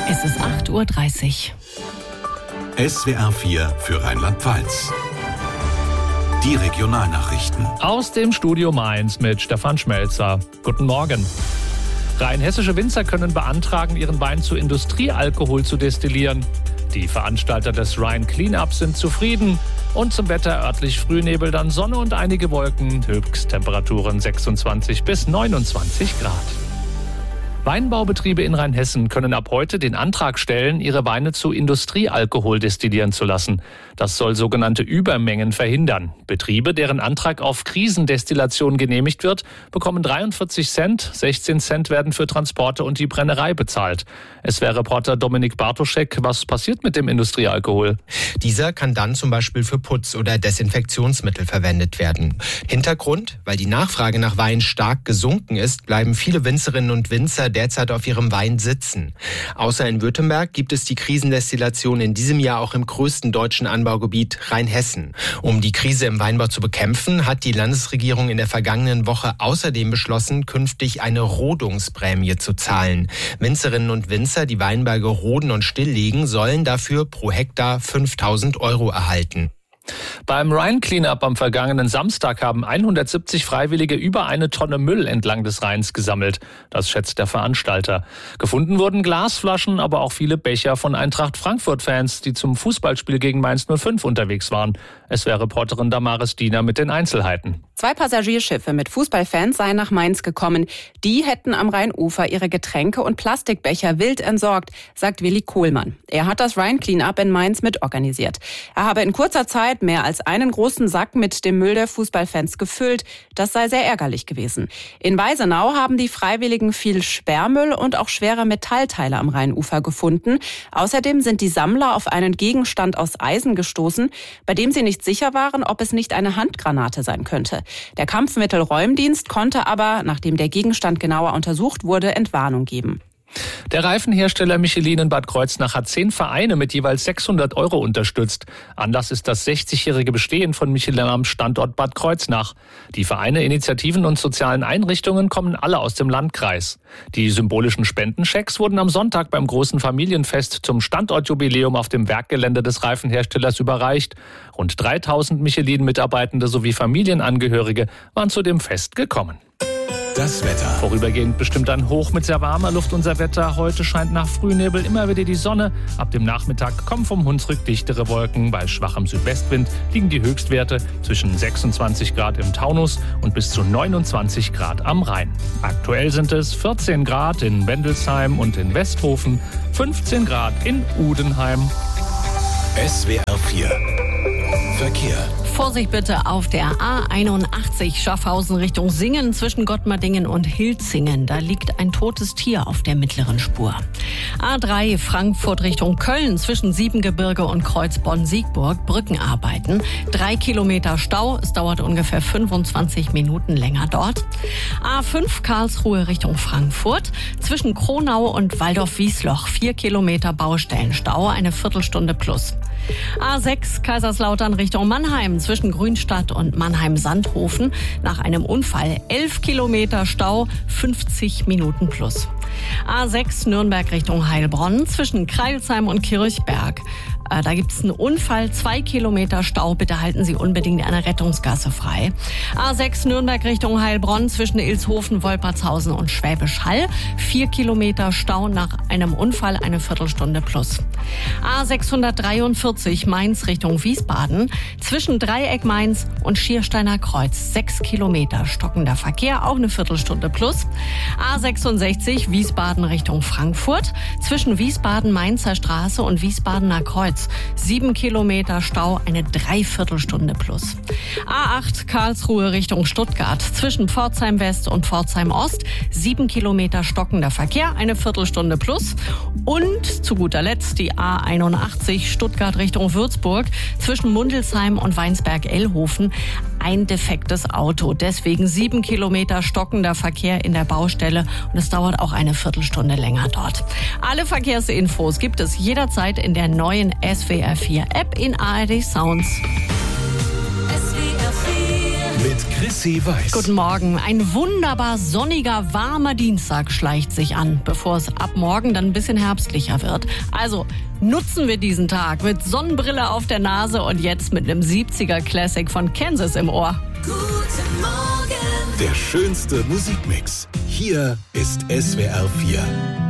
Es ist 8:30 Uhr. SWR 4 für Rheinland-Pfalz. Die Regionalnachrichten. Aus dem Studio Mainz mit Stefan Schmelzer. Guten Morgen. Rheinhessische Winzer können beantragen, ihren Wein zu Industriealkohol zu destillieren. Die Veranstalter des Rhine Cleanup sind zufrieden. Und zum Wetter örtlich Frühnebel, dann Sonne und einige Wolken. Höchsttemperaturen 26 bis 29 Grad. Weinbaubetriebe in Rheinhessen können ab heute den Antrag stellen, ihre Weine zu Industriealkohol destillieren zu lassen. Das soll sogenannte Übermengen verhindern. Betriebe, deren Antrag auf Krisendestillation genehmigt wird, bekommen 43 Cent, 16 Cent werden für Transporte und die Brennerei bezahlt. SWR-Reporter Dominik Bartoschek, was passiert mit dem Industriealkohol? Dieser kann dann zum Beispiel für Putz- oder Desinfektionsmittel verwendet werden. Hintergrund: Weil die Nachfrage nach Wein stark gesunken ist, bleiben viele Winzerinnen und Winzer derzeit auf ihrem Wein sitzen. Außer in Württemberg gibt es die Krisendestillation in diesem Jahr auch im größten deutschen Anbaugebiet Rheinhessen. Um die Krise im Weinbau zu bekämpfen, hat die Landesregierung in der vergangenen Woche außerdem beschlossen, künftig eine Rodungsprämie zu zahlen. Winzerinnen und Winzer, die Weinberge roden und stilllegen, sollen dafür pro Hektar 5.000 € erhalten. Beim Rhine Cleanup am vergangenen Samstag haben 170 Freiwillige über 1 Tonne Müll entlang des Rheins gesammelt. Das schätzt der Veranstalter. Gefunden wurden Glasflaschen, aber auch viele Becher von Eintracht Frankfurt-Fans, die zum Fußballspiel gegen Mainz 05 unterwegs waren. SWR-Reporterin Damaris Diener mit den Einzelheiten. 2 Passagierschiffe mit Fußballfans seien nach Mainz gekommen. Die hätten am Rheinufer ihre Getränke und Plastikbecher wild entsorgt, sagt Willi Kohlmann. Er hat das Rhine Cleanup in Mainz mitorganisiert. Er habe in kurzer Zeit mehr als einen großen Sack mit dem Müll der Fußballfans gefüllt. Das sei sehr ärgerlich gewesen. In Weisenau haben die Freiwilligen viel Sperrmüll und auch schwere Metallteile am Rheinufer gefunden. Außerdem sind die Sammler auf einen Gegenstand aus Eisen gestoßen, bei dem sie nicht sicher waren, ob es nicht eine Handgranate sein könnte. Der Kampfmittelräumdienst konnte aber, nachdem der Gegenstand genauer untersucht wurde, Entwarnung geben. Der Reifenhersteller Michelin in Bad Kreuznach hat 10 Vereine mit jeweils 600 € unterstützt. Anlass ist das 60-jährige Bestehen von Michelin am Standort Bad Kreuznach. Die Vereine, Initiativen und sozialen Einrichtungen kommen alle aus dem Landkreis. Die symbolischen Spendenchecks wurden am Sonntag beim großen Familienfest zum Standortjubiläum auf dem Werkgelände des Reifenherstellers überreicht. Rund 3000 Michelin-Mitarbeitende sowie Familienangehörige waren zu dem Fest gekommen. Das Wetter. Vorübergehend bestimmt ein Hoch mit sehr warmer Luft unser Wetter. Heute scheint nach Frühnebel immer wieder die Sonne. Ab dem Nachmittag kommen vom Hunsrück dichtere Wolken. Bei schwachem Südwestwind liegen die Höchstwerte zwischen 26 Grad im Taunus und bis zu 29 Grad am Rhein. Aktuell sind es 14 Grad in Wendelsheim und in Westhofen, 15 Grad in Udenheim. SWR 4 Verkehr. Vorsicht bitte auf der A81 Schaffhausen Richtung Singen zwischen Gottmardingen und Hilzingen. Da liegt ein totes Tier auf der mittleren Spur. A3 Frankfurt Richtung Köln zwischen Siebengebirge und Kreuz Bonn-Siegburg. Brückenarbeiten. 3 Kilometer Stau. Es dauert ungefähr 25 Minuten länger dort. A5 Karlsruhe Richtung Frankfurt zwischen Kronau und Waldorf-Wiesloch. 4 Kilometer Baustellenstau. Eine Viertelstunde plus. A6 Kaiserslautern Richtung Mannheim zwischen Grünstadt und Mannheim-Sandhofen. Nach einem Unfall 11 Kilometer Stau, 50 Minuten plus. A6 Nürnberg Richtung Heilbronn zwischen Kreilsheim und Kirchberg. Da gibt es einen Unfall, 2 Kilometer Stau. Bitte halten Sie unbedingt eine Rettungsgasse frei. A6 Nürnberg Richtung Heilbronn zwischen Ilshofen, Wolpertshausen und Schwäbisch Hall. 4 Kilometer Stau nach einem Unfall, eine Viertelstunde plus. A643 Mainz Richtung Wiesbaden zwischen Dreieck Mainz und Schiersteiner Kreuz. 6 Kilometer stockender Verkehr, auch eine Viertelstunde plus. A66 Wiesbaden Richtung Frankfurt zwischen Wiesbaden-Mainzer Straße und Wiesbadener Kreuz. 7 Kilometer Stau, eine Dreiviertelstunde plus. A8 Karlsruhe Richtung Stuttgart zwischen Pforzheim West und Pforzheim Ost. 7 Kilometer stockender Verkehr, eine Viertelstunde plus. Und zu guter Letzt die A81 Stuttgart Richtung Würzburg zwischen Mundelsheim und Weinsberg-Ellhofen. Ein defektes Auto. Deswegen 7 Kilometer stockender Verkehr in der Baustelle und es dauert auch eine Viertelstunde länger dort. Alle Verkehrsinfos gibt es jederzeit in der neuen SWR 4 App in ARD Sounds. Mit mit Chrissy Weiß. Guten Morgen. Ein wunderbar sonniger, warmer Dienstag schleicht sich an, bevor es ab morgen dann ein bisschen herbstlicher wird. Also nutzen wir diesen Tag mit Sonnenbrille auf der Nase und jetzt mit einem 70er Classic von Kansas im Ohr. Guten Morgen. Der schönste Musikmix. Hier ist SWR 4.